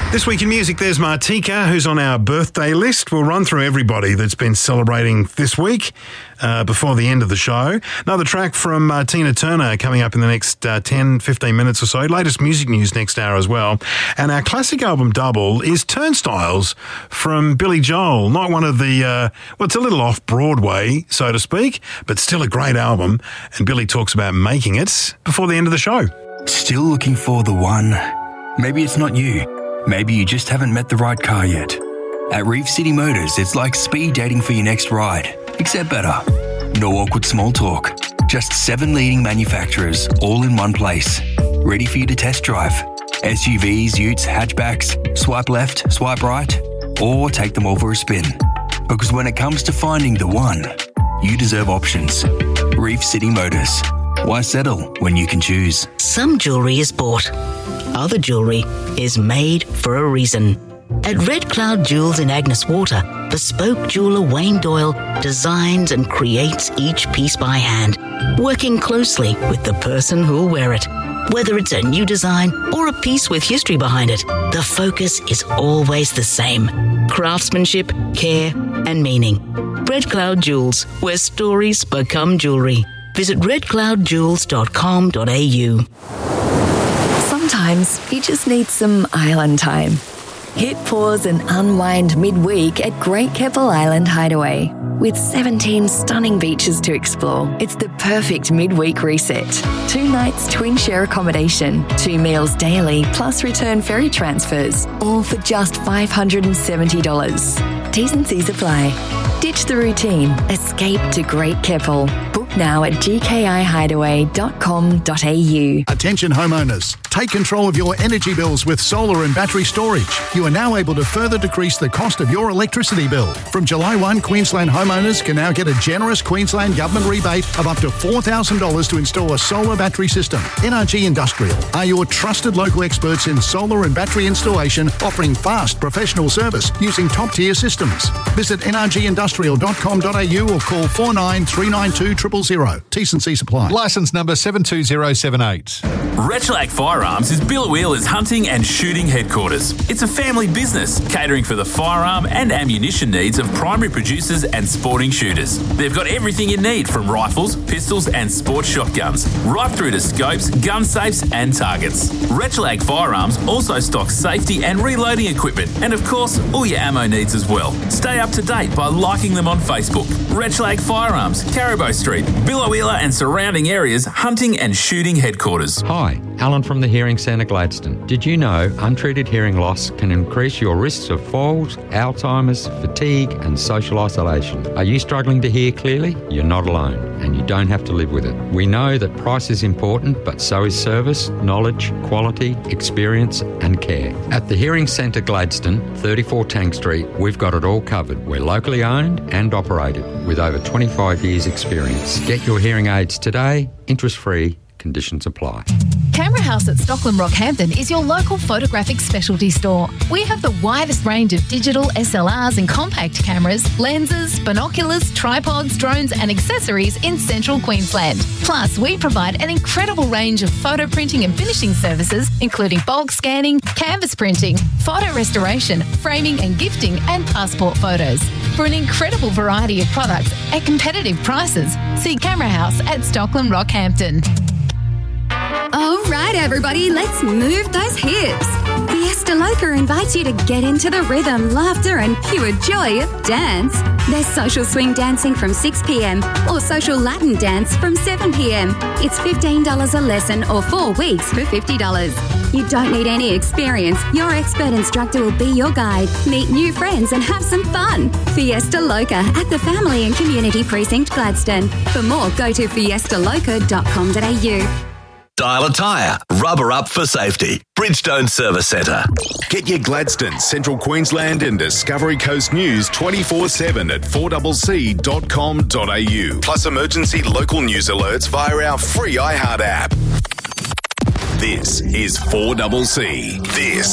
This week in music, there's Martika, who's on our birthday list. We'll run through everybody that's been celebrating this week before the end of the show. Another track from Tina Turner coming up in the next 10, 15 minutes or so. Latest music news next hour as well. And our classic album double is Turnstiles from Billy Joel. Not one of the, it's a little off-Broadway, so to speak, but still a great album. And Billy talks about making it before the end of the show. Still looking for the one? Maybe it's not you. Maybe you just haven't met the right car yet. At Reef City Motors, it's like speed dating for your next ride, except better. No awkward small talk. Just 7 leading manufacturers, all in one place. Ready for you to test drive. SUVs, utes, hatchbacks, swipe left, swipe right, or take them all for a spin. Because when it comes to finding the one, you deserve options. Reef City Motors. Why settle when you can choose? Some jewellery is bought. Other jewellery is made for a reason. At Red Cloud Jewels in Agnes Water, bespoke jeweller Wayne Doyle designs and creates each piece by hand, working closely with the person who'll wear it. Whether it's a new design or a piece with history behind it, the focus is always the same. Craftsmanship, care and meaning. Red Cloud Jewels, where stories become jewellery. Visit redcloudjewels.com.au. Sometimes you just need some island time. Hit pause and unwind midweek at Great Keppel Island Hideaway. With 17 stunning beaches to explore, it's the perfect midweek reset. 2 nights twin share accommodation, 2 meals daily, plus return ferry transfers, all for just $570. T's and C's apply. Ditch the routine. Escape to Great Keppel. Book now at gkihideaway.com.au. Attention homeowners. Take control of your energy bills with solar and battery storage. You are now able to further decrease the cost of your electricity bill. From July 1, Queensland homeowners can now get a generous Queensland government rebate of up to $4,000 to install a solar battery system. NRG Industrial are your trusted local experts in solar and battery installation, offering fast professional service using top-tier systems. Visit nrgindustrial.com.au or call 49 392 000. T's and C's apply. Licence number 72078. Retulac Firearms is Bill Wheeler's hunting and shooting headquarters. It's a family business catering for the firearm and ammunition needs of primary producers and sporting shooters. They've got everything you need from rifles, pistols and sports shotguns, right through to scopes, gun safes and targets. Retulac Firearms also stocks safety and reloading equipment and of course all your ammo needs as well. Stay up to date by liking them on Facebook. Retulac Firearms, Caribou Street, Bill Wheeler and surrounding areas hunting and shooting headquarters. Hi, Alan from the Hearing Centre Gladstone. Did you know untreated hearing loss can increase your risks of falls, Alzheimer's, fatigue and social isolation? Are you struggling to hear clearly? You're not alone and you don't have to live with it. We know that price is important, but so is service, knowledge, quality, experience and care. At the Hearing Centre Gladstone, 34 Tank Street, we've got it all covered. We're locally owned and operated with over 25 years experience. Get your hearing aids today, interest-free, conditions apply. Camera House at Stockland Rockhampton is your local photographic specialty store. We have the widest range of digital SLRs and compact cameras, lenses, binoculars, tripods, drones and accessories in central Queensland. Plus, we provide an incredible range of photo printing and finishing services, including bulk scanning, canvas printing, photo restoration, framing and gifting and passport photos. For an incredible variety of products at competitive prices, see Camera House at Stockland Rockhampton. All right, everybody, let's move those hips. Fiesta Loca invites you to get into the rhythm, laughter and pure joy of dance. There's social swing dancing from 6 p.m. or social Latin dance from 7 p.m. It's $15 a lesson or 4 weeks for $50. You don't need any experience. Your expert instructor will be your guide. Meet new friends and have some fun. Fiesta Loca at the Family and Community Precinct, Gladstone. For more, go to fiestaloca.com.au. Dial a tyre. Rubber up for safety. Bridgestone Service Centre. Get your Gladstone, Central Queensland and Discovery Coast news 24/7 at 4cc.com.au. Plus emergency local news alerts via our free iHeart app. This is 4CC. This